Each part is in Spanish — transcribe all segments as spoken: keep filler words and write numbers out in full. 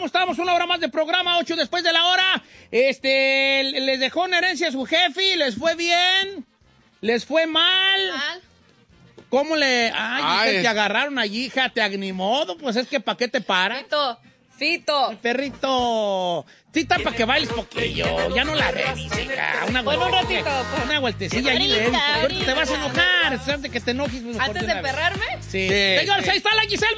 estamos? Una hora más de programa, ocho después de la hora. Este, les dejó una herencia a su jefe, ¿les fue bien? ¿Les fue mal? Mal. ¿Cómo le...? Ay, Ay. te agarraron allí, hija, te agnimodo, pues es que ¿para qué te para? Fito, Fito. Perrito, sí está para que bailes poquillo, ya no la ves, hija. Una Bueno, un vueltecilla, ratito, pues. Una vueltecilla allí, Ahorita, le ahorita te vas a ahorita. enojar, antes de que te enojes. Pues, Antes de emperrarme. Sí. Sí, Señores, sí. ahí está la Giselle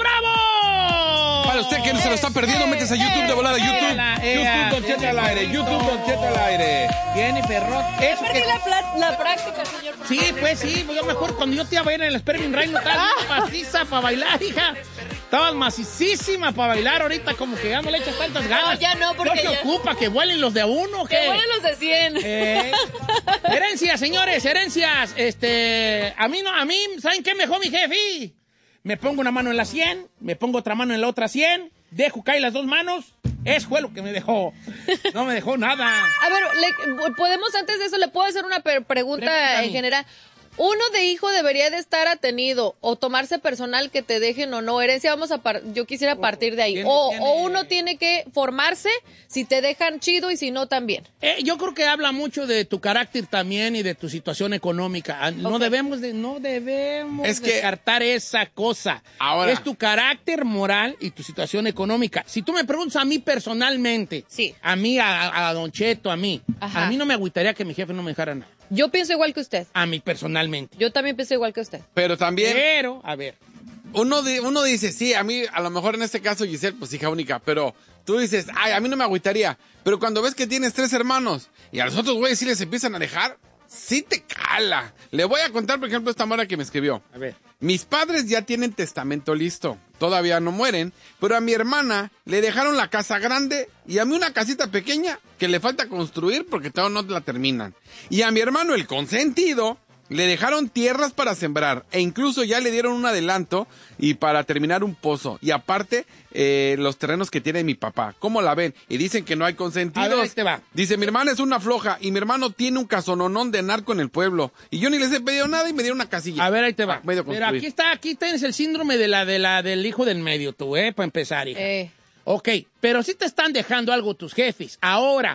Bravo. Para usted que no se lo está perdiendo, métese a YouTube de volada, YouTube. eh, YouTube, Don Cheto al aire. YouTube, Don Cheto al aire. Viene, perro. Eso Perdí que... la, pla- la práctica, señor. Sí, pues sí, pues yo me acuerdo cuando yo te iba a ver en el Sperming Reino, estabas maciza para bailar, hija. Estabas macicísima para bailar, ahorita como que ya no le echas tantas ganas. No, ya no, porque ¿No te ya- ocupa que vuelen los de a uno o qué? Que vuelen los de cien. Eh, herencias, señores, herencias. Este, a mí no, a mí, ¿saben qué me dejó mi jefe? Me pongo una mano en la cien, me pongo otra mano en la otra cien, dejo caer las dos manos. Eso fue lo que me dejó. No me dejó nada. A ver, le- podemos antes de eso, ¿le puedo hacer una per- pregunta Pregúntame. en general? ¿Uno de hijo debería de estar atenido o tomarse personal que te dejen o no? Herencia, vamos a par- yo quisiera partir de ahí. Tiene- O, tiene- o uno tiene que formarse si te dejan chido y si no también. Eh, yo creo que habla mucho de tu carácter también y de tu situación económica. Ah, No Ok. debemos de, no debemos Es que- descartar esa cosa. Ahora- Es tu carácter moral y tu situación económica. Si tú me preguntas a mí personalmente, Sí. a mí, a, a Don Cheto, a mí, Ajá. a mí no me agüitaría que mi jefe no me dejara nada. Yo pienso igual que usted. A mí personalmente. Yo también pienso igual que usted. Pero también, Pero, a ver, uno, di- uno dice, sí, a mí, a lo mejor en este caso Giselle, pues hija única, pero tú dices, ay, a mí no me agüitaría. Pero cuando ves que tienes tres hermanos y a los otros güeyes sí les empiezan a dejar, sí te cala. Le voy a contar, por ejemplo, esta mora que me escribió. a ver. Mis padres ya tienen testamento listo. Todavía no mueren, pero a mi hermana le dejaron la casa grande y a mí una casita pequeña que le falta construir porque todavía no la terminan. Y a mi hermano, el consentido, le dejaron tierras para sembrar e incluso ya le dieron un adelanto y para terminar un pozo. Y aparte, eh, los terrenos que tiene mi papá. ¿Cómo la ven? Y dicen que no hay consentidos. A ver, ahí te va. Dice, mi hermana es una floja y mi hermano tiene un casononón de narco en el pueblo. Y yo ni les he pedido nada y me dieron una casilla. A ver, ahí te va. Ah, medio Pero construir. aquí está, aquí tienes el síndrome de la, de la, del hijo del medio, tú, ¿eh? Para empezar, hija. Eh, Ok, pero sí te están dejando algo tus jefes. Ahora,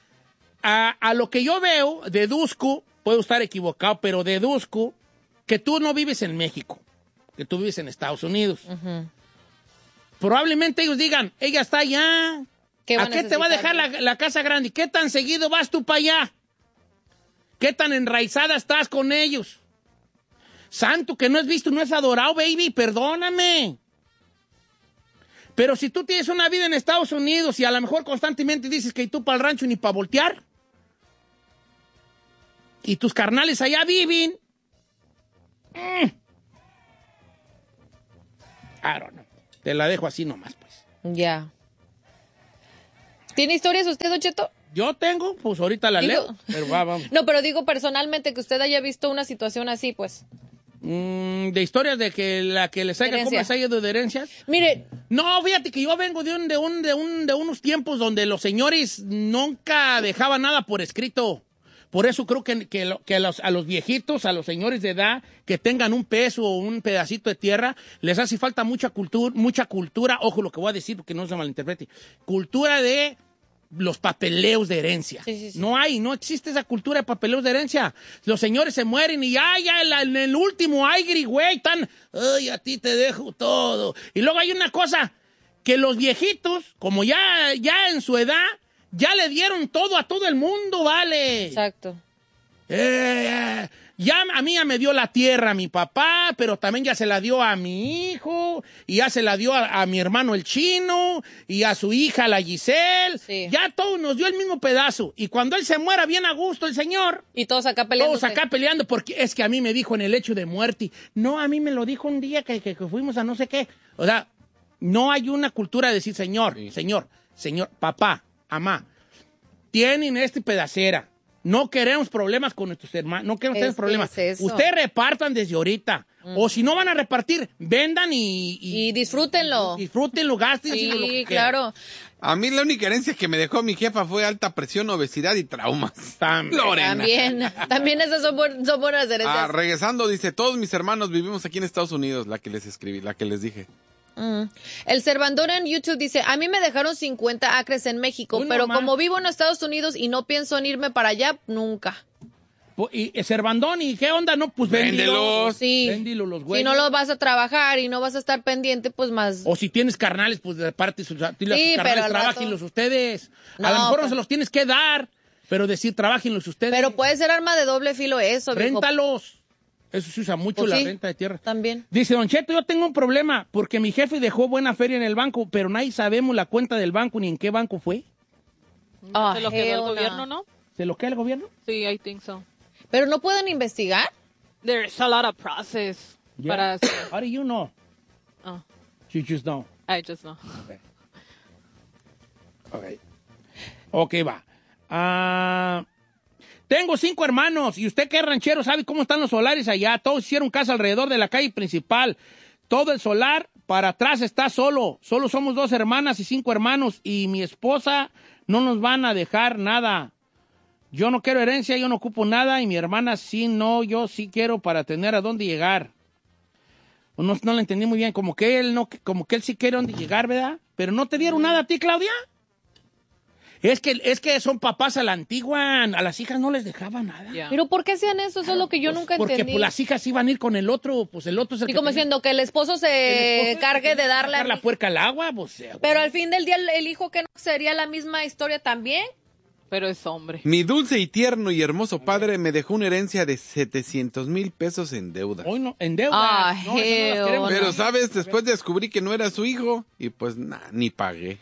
a, a lo que yo veo, deduzco, puedo estar equivocado, pero deduzco que tú no vives en México, que tú vives en Estados Unidos. Probablemente ellos digan, ella está allá. ¿Qué va ¿A a qué te va a dejar necesitar? la, la casa grande? ¿Qué tan seguido vas tú para allá? ¿Qué tan enraizada estás con ellos? Santo, que no es visto, no es adorado, baby, perdóname. Pero si tú tienes una vida en Estados Unidos y a lo mejor constantemente dices que tú para el rancho ni para voltear, y tus carnales allá viven, mm, I don't know. Te la dejo así nomás, pues. ya. ¿Tiene historias usted, Don Cheto? Yo tengo, pues ahorita la Digo- leo, pero va, vamos. No, pero digo personalmente que usted haya visto una situación así, pues. Mm, de historias de que la que les haya, ¿cómo Herencia. les haya ido de herencias? Mire, No, fíjate que yo vengo de un, de un, de un, de unos tiempos donde los señores nunca dejaban nada por escrito. Por eso creo que, que, lo- que a, los, a los viejitos, a los señores de edad, que tengan un peso o un pedacito de tierra, les hace falta mucha cultura, mucha cultura, ojo lo que voy a decir porque no se malinterprete, cultura de los papeleos de herencia. Sí, sí, sí. No hay, no existe esa cultura de papeleos de herencia. Los señores se mueren y ya, ya, en, la- en el último aire, güey, están, ay, a ti te dejo todo. Y luego hay una cosa, que los viejitos, como ya, ya en su edad, ya le dieron todo a todo el mundo, vale. exacto. Eh, ya a mí ya me dio la tierra mi papá, pero también ya se la dio a mi hijo, y ya se la dio a, a mi hermano el chino, y a su hija la Giselle. Sí. Ya todos nos dio el mismo pedazo. Y cuando él se muera bien a gusto, el señor, Y todos acá peleando. todos acá peleando, porque es que a mí me dijo en el hecho de muerte. No, a mí me lo dijo un día que, que, que fuimos a no sé qué. O sea, no hay una cultura de decir, señor, Sí. señor, señor, papá, mamá, tienen este pedacera. No queremos problemas con nuestros hermanos, no queremos Es tener que problemas. es eso. Ustedes repartan desde ahorita. O si no van a repartir, vendan y... Y disfrútenlo. disfrútenlo, gasten. Sí, lo que quieran. claro. A mí la única herencia que me dejó mi jefa fue alta presión, obesidad y traumas. También. Lorena. También. También esas son, buen- son buenas herencias. Ah, regresando, dice, todos mis hermanos vivimos aquí en Estados Unidos, la que les escribí, la que les dije. Mm. El Cervandón en YouTube dice, a mí me dejaron cincuenta acres en México, Uy, pero nomás. como vivo en Estados Unidos y no pienso en irme para allá, nunca. Y eh, Cervandón, ¿y qué onda? No, pues Véndelos. véndelos. Sí. Véndilos los güeyes. Si no los vas a trabajar y no vas a estar pendiente, pues más... O si tienes carnales, pues de parte sus, sus Sí, carnales, pero al trabajenlos rato- ustedes. No, a lo mejor no pero- se los tienes que dar, pero decir, trabajenlos ustedes. Pero puede ser arma de doble filo eso, viejo. Réntalos. Eso se usa mucho, Pues la sí, renta de tierra. También. Dice, Don Cheto, yo tengo un problema porque mi jefe dejó buena feria en el banco, pero nadie sabemos la cuenta del banco ni en qué banco fue. Ah, ¿Se lo quedó el hell no. gobierno, no? ¿Se lo queda el gobierno? Sí, I think so. Pero no pueden investigar. There's a lot of process Yeah. para... How do you know? Oh, You just know. I just know. Ok. Ok, va. Ah, tengo cinco hermanos y usted que es ranchero sabe cómo están los solares allá. Todos hicieron casa alrededor de la calle principal. Todo el solar para atrás está solo. Solo somos dos hermanas y cinco hermanos y mi esposa no nos van a dejar nada. Yo no quiero herencia, yo no ocupo nada y mi hermana sí, no, yo sí quiero para tener a dónde llegar. No, no lo entendí muy bien, como que él no, como que él sí quiere a dónde llegar, ¿verdad? Pero no te dieron nada a ti, Claudia. Es que, es que son papás a la antigua, a las hijas no les dejaban nada. Yeah. Pero ¿por qué hacían eso? Eso es lo que yo nunca Porque entendí. pues, las hijas iban a ir con el otro, pues el otro es el Y que como tenía- diciendo que el esposo se el esposo cargue de darle sacar la al... puerca al agua, pues. eh, Pero al fin del día el, el hijo que no sería la misma historia también. Pero es hombre. Mi dulce y tierno y hermoso padre me dejó una herencia de setecientos mil pesos en deuda. Hoy no, en deuda. Ah, no, esas no las hell queremos. Pero, ¿sabes? Después descubrí que no era su hijo y pues nah, ni pagué.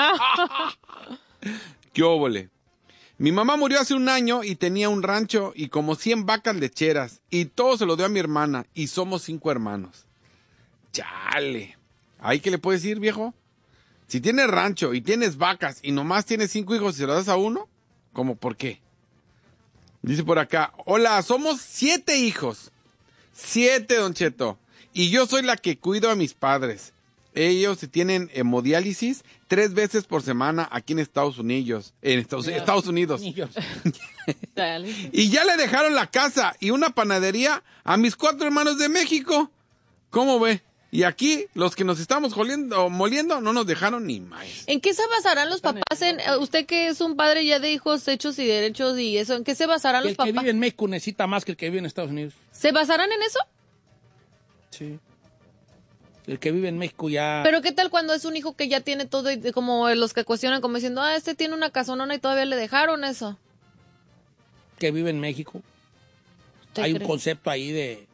¿Qué óvole? Mi mamá murió hace un año y tenía un rancho y como cien vacas lecheras y todo se lo dio a mi hermana y somos cinco hermanos. Chale. ¿Ahí qué le puedes decir, viejo? Si tienes rancho y tienes vacas y nomás tienes cinco hijos y se lo das a uno, ¿cómo por qué? Dice por acá, hola, somos siete hijos. Siete, Don Cheto. Y yo soy la que cuido a mis padres. Ellos tienen hemodiálisis tres veces por semana aquí en Estados Unidos. En Estados, Estados Unidos. Niños. Dale. Y ya le dejaron la casa y una panadería a mis cuatro hermanos de México. ¿Cómo ve? Y aquí, los que nos estamos joliendo, moliendo, no nos dejaron ni maíz. ¿En qué se basarán los papás? En, eh, usted que es un padre ya de hijos hechos y derechos y eso, ¿en qué se basarán Que los el que papás? vive en México necesita más que el que vive en Estados Unidos. ¿Se basarán en eso? Sí. El que vive en México ya... Pero ¿qué tal cuando es un hijo que ya tiene todo y como los que cuestionan como diciendo, ah, este tiene una casonona y todavía le dejaron eso? que vive en México. ¿Usted Hay cree? un concepto ahí de...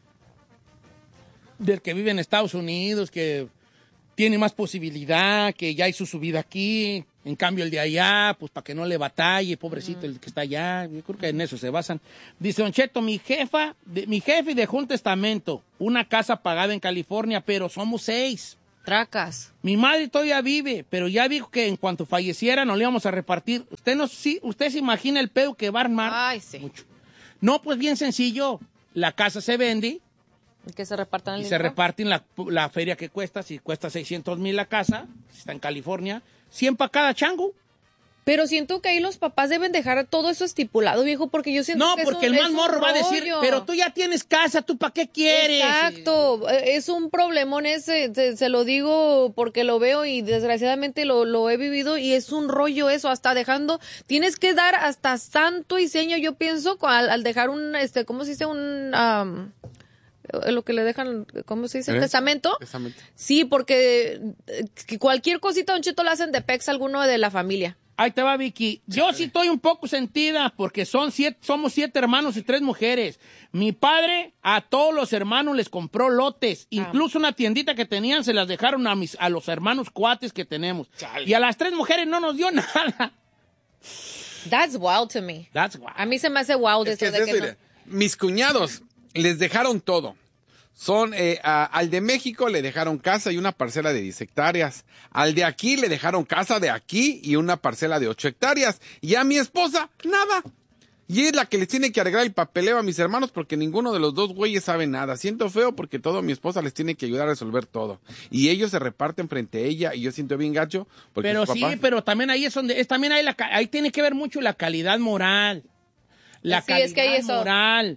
del que vive en Estados Unidos, que tiene más posibilidad, que ya hizo su vida aquí. En cambio, el de allá, pues para que no le batalle, pobrecito el que está allá. Yo creo que en eso se basan. Dice Don Cheto, mi jefa, de, mi jefe dejó un testamento, una casa pagada en California, pero somos seis. Tracas. Mi madre todavía vive, pero ya dijo que en cuanto falleciera nos le íbamos a repartir. Usted no, sí, usted se imagina el pedo que va a armar. Ay, sí. Mucho. No, pues bien sencillo. La casa se vende Que se repartan el y se dinero. reparten la, la feria que cuesta. Si cuesta seiscientos mil la casa, si está en California, cien para cada chango. Pero siento que ahí los papás deben dejar todo eso estipulado, viejo, porque yo siento No, que porque es el un- más es un morro va a decir, rollo. pero tú ya tienes casa, ¿tú para qué quieres? Exacto, es un problemón ese, se, se lo digo porque lo veo y desgraciadamente lo, lo he vivido y es un rollo eso, hasta dejando, tienes que dar hasta santo y seña, yo pienso, al, al dejar un, este, ¿cómo se dice? Un, um, lo que le dejan, ¿cómo se dice? ¿Un ¿Eh? testamento? Testamento. Sí, porque eh, que cualquier cosita, Don Cheto, la hacen de pex a alguno de la familia. Ahí te va, Vicky. Yo sí estoy un poco sentida porque son siete, somos siete hermanos y tres mujeres. Mi padre a todos los hermanos les compró lotes. Incluso una tiendita que tenían se las dejaron a, mis, a los hermanos cuates que tenemos. Chale. Y a las tres mujeres no nos dio nada. That's wild to me. That's why. A mí se me hace wild Es eso que de es que eso, no- mira. Mis cuñados les dejaron todo. Son eh, a- al de México le dejaron casa y una parcela de diez hectáreas. Al de aquí le dejaron casa de aquí y una parcela de ocho hectáreas. Y a mi esposa, nada. Y es la que les tiene que arreglar el papeleo a mis hermanos porque ninguno de los dos güeyes sabe nada. Siento feo porque todo mi esposa les tiene que ayudar a resolver todo. Y ellos se reparten frente a ella y yo siento bien gacho porque Pero sus sí, papás- pero también ahí es donde, es también ahí, la, ca- ahí tiene que ver mucho la calidad moral. La Sí, es que hay calidad eso. moral.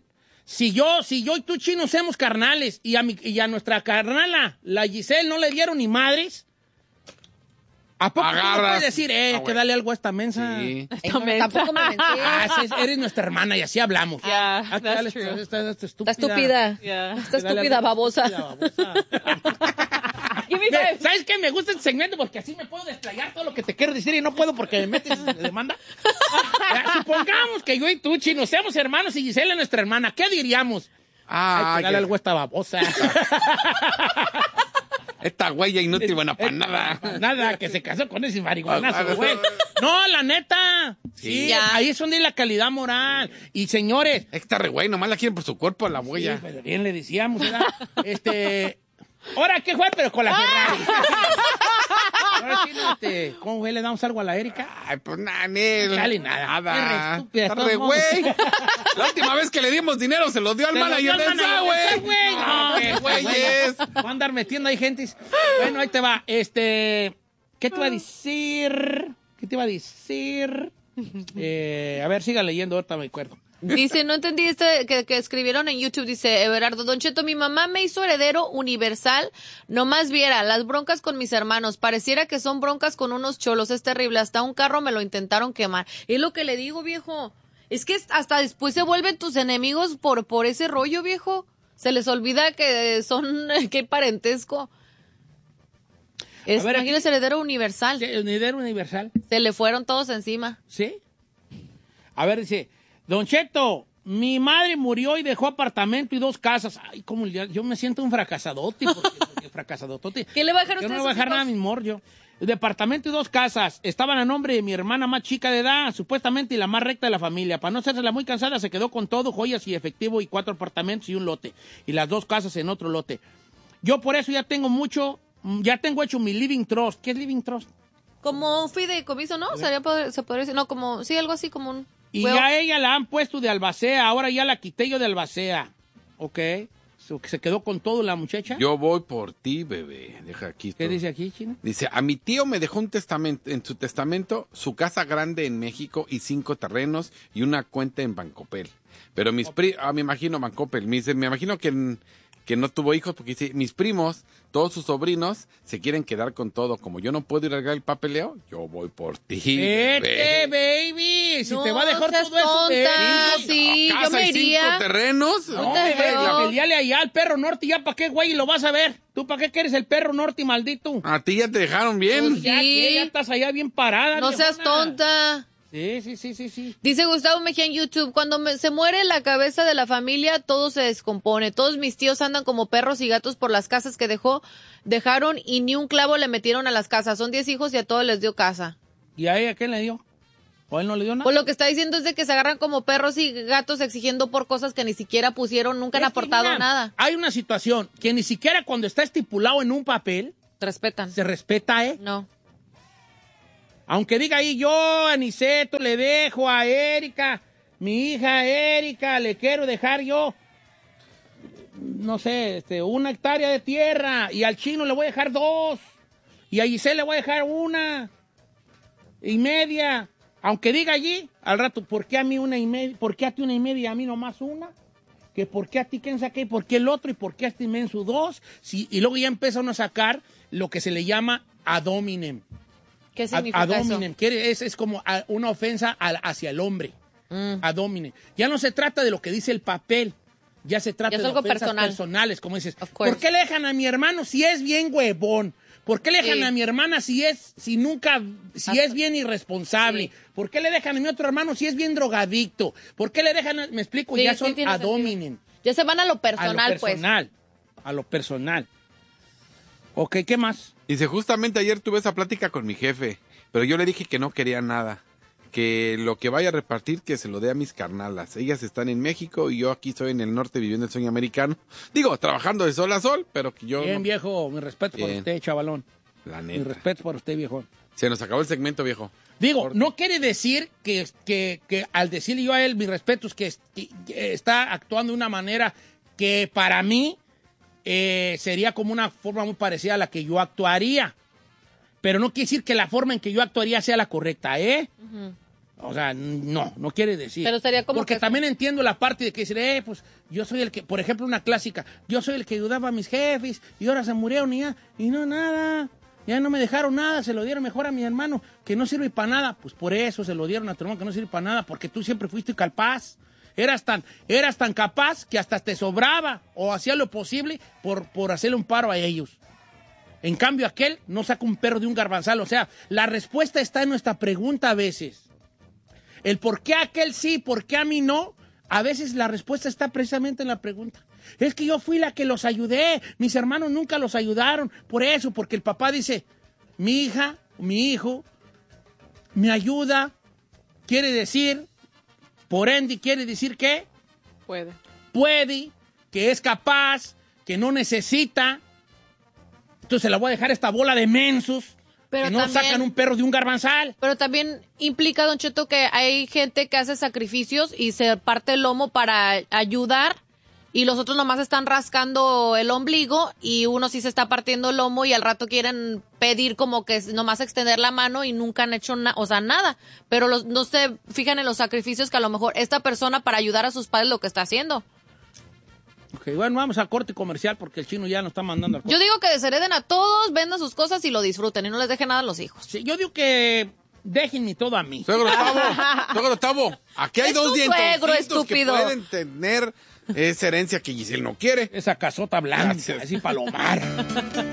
Si yo, si yo y tú, Chino, somos carnales y a, mi, y a nuestra carnala, la Giselle, no le dieron ni madres, ¿a poco tú no Agarras. puedes decir, eh, Ah, hay que güey. darle algo a esta mensa? Sí. Ay, no, tampoco me menté. Ah, sí, eres nuestra hermana y así hablamos. Yeah, Ah, que that's dale, true. esta, esta- esta Está estúpida. estúpida. Yeah. Está Que dale estúpida, algo, babosa. estúpida babosa. Give me Ve, five. ¿Sabes qué? Me gusta este segmento porque así me puedo desplayar todo lo que te quiero decir y no puedo porque me metes de demanda. Ya, supongamos que yo y tú, Chino, seamos hermanos y Gisela es nuestra hermana. ¿Qué diríamos? Ah, Ay, que dale algo a esta babosa. esta huella inútil, buena para nada. Nada, que se casó con ese Ah, marihuanazo, güey. No, la neta. Sí, Ya. ahí es donde hay la calidad moral. Y señores, Esta re güey, nomás la quieren por su cuerpo a la sí, huella. pero bien le decíamos, ¿verdad? Este, ahora qué fue, pero con la Ferrari. Ahora sí, no, este, ¿cómo güey le damos algo a la Erika? Ay, pues nada, Nel. Dale, nada. Qué re Nada. estúpida, Está de re todos modos. güey. La última vez que le dimos dinero se lo dio al Se lo manager dio al del manager del güey. güey. No, qué güeyes. Va a andar metiendo ahí gente. Bueno, ahí te va. Este, ¿qué te iba a decir? ¿Qué te iba a decir? Eh, a ver, siga leyendo, ahorita me acuerdo. Dice, no entendí este que, que escribieron en YouTube, dice Everardo, Don Cheto, mi mamá me hizo heredero universal, nomás viera, las broncas con mis hermanos, pareciera que son broncas con unos cholos, es terrible, hasta un carro me lo intentaron quemar. Es lo que le digo, viejo, es que hasta después se vuelven tus enemigos por, por ese rollo, viejo, se les olvida que son, que hay parentesco. Es, A ver, aquí- imagínese, heredero universal, Heredero universal. se le fueron todos encima. ¿Sí? A ver, dice, Don Cheto, mi madre murió y dejó apartamento y dos casas. Ay, cómo le- yo me siento un fracasadote, porque, porque fracasadotote. ¿Qué le va a dejar Yo usted no a le voy a sus dejar hijos? nada a mi morro. El departamento y dos casas estaban a nombre de mi hermana más chica de edad, supuestamente y la más recta de la familia. Para no hacérsela muy cansada, se quedó con todo, joyas y efectivo y cuatro apartamentos y un lote. Y las dos casas en otro lote. Yo por eso ya tengo mucho, ya tengo hecho mi living trust. ¿Qué es living trust? Como un fideicomiso, ¿no? Sería poder- se podría decir, no, como, sí, algo así como un... Y huevo. ya a ella la han puesto de albacea, ahora ya la quité yo de albacea. ¿Ok? So, que se quedó con todo la muchacha. Yo voy por ti, bebé. Deja aquí. ¿Qué todo. dice aquí, Chino? Dice, a mi tío me dejó un testamento, en su testamento su casa grande en México y cinco terrenos y una cuenta en Bancopel. Pero mis primos, ah, me imagino Bancopel, me, dice, me imagino que, en- que no tuvo hijos porque dice, mis primos, todos sus sobrinos, se quieren quedar con todo. Como yo no puedo ir a arreglar el papeleo, yo voy por ti. Vete, bebé. baby. Si No te va a dejar seas todo eso, tonta, baby. sí, yo Casa me y cinco iría. terrenos. No, What the bebé, hell? la peleale allá al perro norte, ya para qué, güey, lo vas a ver. ¿Tú para qué quieres el perro norte, maldito? A ti ya te dejaron bien. Pues Ya, sí. que ya estás allá bien parada. No seas viejona. tonta. Sí, sí, sí, sí, sí. Dice Gustavo Mejía en YouTube, cuando me- se muere la cabeza de la familia, todo se descompone. Todos mis tíos andan como perros y gatos por las casas que dejó, dejaron y ni un clavo le metieron a las casas. Son diez hijos y a todos les dio casa. ¿Y a ella qué le dio? ¿O él no le dio nada? Pues lo que está diciendo es de que se agarran como perros y gatos exigiendo por cosas que ni siquiera pusieron, nunca han Es que, aportado mira, nada. Hay una situación que ni siquiera cuando está estipulado en un papel Respetan. se respeta, ¿eh? No. Aunque diga ahí, yo, Aniceto, le dejo a Erika, mi hija Erika, le quiero dejar yo, no sé, este, una hectárea de tierra, y al chino le voy a dejar dos, y a Giselle le voy a dejar una y media. Aunque diga allí, al rato, ¿por qué a mí una y media? ¿Por qué a ti una y media y a mí nomás una? Que por qué a ti quién saqué, por qué el otro y por qué a este inmenso dos. Sí, y luego ya empiezan a sacar lo que se le llama ad hominem. ¿Qué Ad, significa ad eso? hominem, quiere- es, es como a- una ofensa al- hacia el hombre. Mm. Ad hominem. Ya no se trata de lo que dice el papel, ya se trata Ya es de algo ofensas personal. personales, como dices. Of course. ¿Por qué le dejan a mi hermano si es bien huevón? ¿Por qué le dejan Sí. a mi hermana si es, si nunca, si Hasta- es bien irresponsable? Sí. ¿Por qué le dejan a mi otro hermano si es bien drogadicto? ¿Por qué le dejan, a- me explico, Sí, ya sí son tiene ad sentido. hominem? Ya se van a lo A lo personal, pues. personal, a lo personal. Ok, ¿qué más? Dice, justamente ayer tuve esa plática con mi jefe, pero yo le dije que no quería nada, que lo que vaya a repartir que se lo dé a mis carnalas. Ellas están en México y yo aquí estoy en el norte viviendo el sueño americano. Digo, trabajando de sol a sol, pero que yo... Bien, no- viejo, mi respeto por Bien. usted, chavalón. La Mi neta. respeto por usted, viejo. Se nos acabó el segmento, viejo. Digo, Corte. no quiere decir que, que, que al decirle yo a él mis respetos, que, que- que está actuando de una manera que para mí eh, sería como una forma muy parecida a la que yo actuaría. Pero no quiere decir que la forma en que yo actuaría sea la correcta, ¿eh? Ujú. O sea, no, no quiere decir. Pero sería como Porque que- también entiendo la parte de que decir, eh, pues yo soy el que, por ejemplo, una clásica, yo soy el que ayudaba a mis jefes y ahora se murieron y ya, y no nada, ya no me dejaron nada, se lo dieron mejor a mi hermano que no sirve para nada. Pues por eso se lo dieron a tu hermano que no sirve para nada, porque tú siempre fuiste capaz. Eras tan, eras tan capaz que hasta te sobraba o hacía lo posible por, por hacerle un paro a ellos. En cambio, aquel no saca un perro de un garbanzal. O sea, la respuesta está en nuestra pregunta a veces. El por qué aquel sí, por qué a mí no, a veces la respuesta está precisamente en la pregunta. Es que yo fui la que los ayudé, mis hermanos nunca los ayudaron. Por eso, porque el papá dice, mi hija, mi hijo, me ayuda, quiere decir, por ende, quiere decir que Puede. puede, que es capaz, que no necesita. Entonces la voy a dejar a esta bola de mensos Pero que no también- sacan un perro de un garbanzal. Pero también implica, Don Cheto, que hay gente que hace sacrificios y se parte el lomo para ayudar y los otros nomás están rascando el ombligo y uno sí se está partiendo el lomo y al rato quieren pedir como que nomás extender la mano y nunca han hecho nada, o sea, nada. Pero los, no se fijan en los sacrificios que a lo mejor esta persona para ayudar a sus padres lo que está haciendo. Ok, bueno, vamos al corte comercial porque el chino ya nos está mandando al corte. Yo digo que deshereden a todos, vendan sus cosas y lo disfruten y no les dejen nada a los hijos. Sí, yo digo que déjenme todo a mí. Suegro Tavo, suegro Tavo, aquí hay Es dos tu suegro, dientoncitos que estúpido. pueden tener esa herencia que Giselle no quiere. Esa casota blanca, Gracias. así palomar.